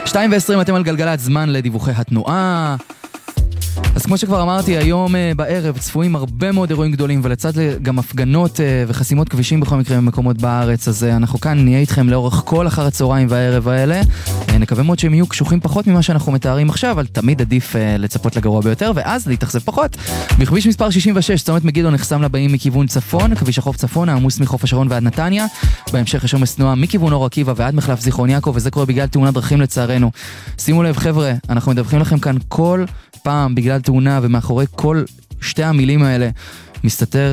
2:20 אתם על גלגלת, זמן לדיווחי התנועה. אז כמו שכבר אמרתי, היום בערב צפויים הרבה מאוד אירועים גדולים, ולצד גם הפגנות וחסימות כבישים בכל מקרה במקומות בארץ, אז אנחנו כאן נהיה איתכם לאורך כל אחר הצהריים והערב האלה. נקווה מאוד שהם יהיו קשוחים פחות ממה שאנחנו מתארים עכשיו, אבל תמיד עדיף לצפות לגרוע ביותר, ואז להתאכזב פחות. בכביש מספר 66, צומת מגידו נחסם לבאים מכיוון צפון, כביש החוף צפון, העמוס מחוף השרון ועד נתניה. בהמשך יש עומס תנועה מכיוון אור עקיבא ועד מחלף זיכרון יעקב, וזה קורה בגלל תאונת דרכים לצערנו. שימו לב חבר'ה, אנחנו מדווחים לכם כאן כל פעם בגלל תאונה, ומאחורי כל שתי המילים האלה מסתתר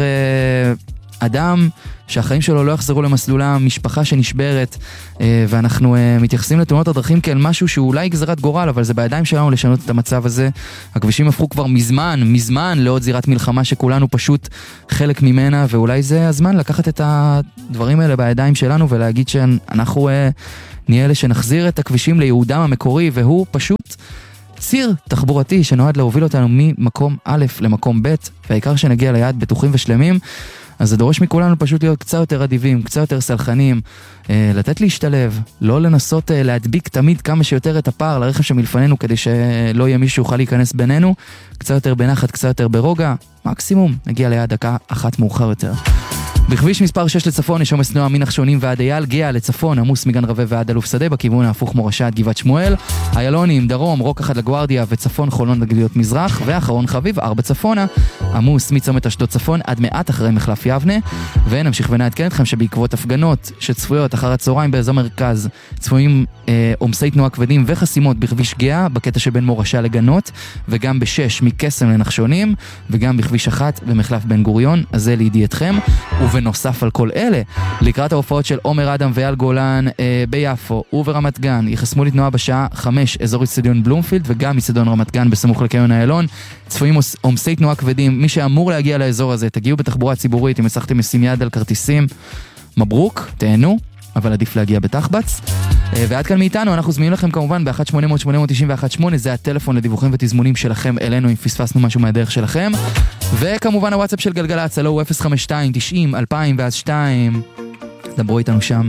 אדם שהחיים שלו לא יחזרו למסלולה, משפחה שנשברת, ואנחנו מתייחסים לתאונות הדרכים כאל משהו שהוא אולי גזרת גורל, אבל זה בידיים שלנו לשנות את המצב הזה. הכבישים הפכו כבר מזמן לעוד זירת מלחמה שכולנו פשוט חלק ממנה, ואולי זה הזמן לקחת את הדברים האלה בידיים שלנו ולהגיד שאנחנו נהיה אלה שנחזיר את הכבישים ליהודם המקורי, והוא פשוט ציר תחבורתי שנועד להוביל אותנו ממקום א' למקום ב', והעיקר שנגיע ליעד בטוחים ושלמים. אז זה דורש מכולנו פשוט להיות קצת יותר אדיבים, קצת יותר סלחנים, לתת להשתלב, לא לנסות להדביק תמיד כמה שיותר את הפער לרכב שמלפנינו, כדי שלא יהיה מישהו יוכל להיכנס בינינו, קצת יותר בנחת, קצת יותר ברוגע, מקסימום נגיע ליעד דקה אחת מאוחר יותר. בכביש מספר 6 לצפון יש עומס תנועה מנחשונים ועד אייל, גאה לצפון, עמוס מגן רווה ועד אלוף שדה, בכיוון ההפוך מורשה עד גבעת שמואל, איילונים, דרום, רוק אחד לגוארדיה וצפון חולון לגליות מזרח, ואחרון חביב 4 צפונה, עמוס מצומת אשדוד צפון עד מעט אחרי מחלף יבנה. ונמשיך ונעדכן אתכם שבעקבות הפגנות שצפויות אחר הצהריים באזור מרכז, צפויים עומסי תנועה כבדים וחסימות בכביש גאה בקטע שבין מורשה לגנות, וגם ב6 מקסם לנחשונים, וגם בכביש 1 במחלף בן גוריון. אז זה לידיעתכם. ובנוסף על כל אלה, לקראת ההופעות של עומר אדם ואייל גולן ביפו וברמת גן, יחסמו לתנועה בשעה 5 אזור אצטדיון בלומפילד, וגם אצטדיון רמת גן בסמוך לקניון איילון. צפויים עומסי תנועה כבדים. מי שאמור להגיע לאזור הזה, תגיעו בתחבורה ציבורית. אם הצלחתם לשים יד על כרטיסים, מברוק, תהנו, אבל עדיף להגיע בתחבץ. ועד כאן מאיתנו, אנחנו זמינים לכם כמובן ב-1-800-891-8, זה הטלפון לדיווחים ותזמונים שלכם אלינו אם פספסנו משהו מהדרך שלכם. וכמובן הוואטסאפ של גלגלצ, הלו הוא 052-90-2002, דברו איתנו שם.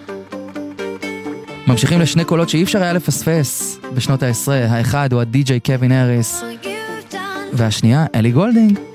ממשיכים לשני קולות שאי אפשר היה לפספס בשנות ה-10, האחד הוא הדי-ג'יי קווין הריס, והשנייה אלי גולדינג.